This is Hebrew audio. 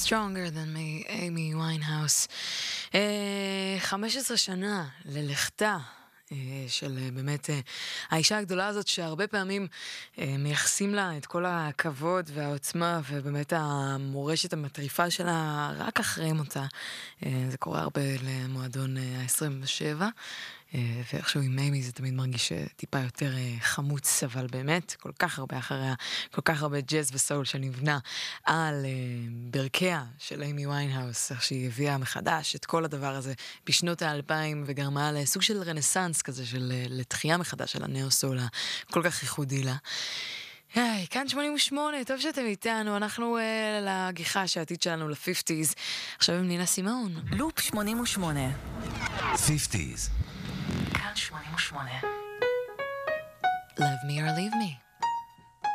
Stronger than me, אימי ויינהאוס. 15 שנה ללכתה של באמת האישה הגדולה הזאת שהרבה פעמים מייחסים לה את כל הכבוד והעוצמה ובאמת המורשת המטריפה שלה רק אחרי מותה. זה קורה הרבה למועדון ה-27 ואיכשהו עם אימי זה תמיד מרגיש טיפה יותר חמוץ, אבל באמת כל כך הרבה אחריה, כל כך הרבה ג'אז וסול שנבנה על ברכיה של אימי ויינהאוס, איך שהיא הביאה מחדש את כל הדבר הזה בשנות ה-2000 וגרמה לסוג של רנסנס כזה של לתחייה מחדש של הנאו-סול כל כך ייחודי לה. היי, כאן 88, טוב שאתם איתנו, אנחנו לגיחה שעתיד שלנו ל-50s, עכשיו עם נינה סימון. לופ 88 50s. כאן 88 Love me or leave me.